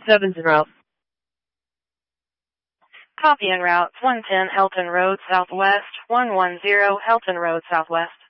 7's en route. Copy en route. 110 Helton Road Southwest, 110 Helton Road Southwest.